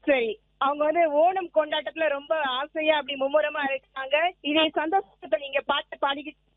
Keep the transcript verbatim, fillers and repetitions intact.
சரி. அவங்க வந்து ஓணம் கொண்டாட்டத்துல ரொம்ப ஆசையா அப்படி மும்முரமா இருக்காங்க. இதே சந்தோஷத்தை நீங்க பாட்டு பாடிக்கிட்டு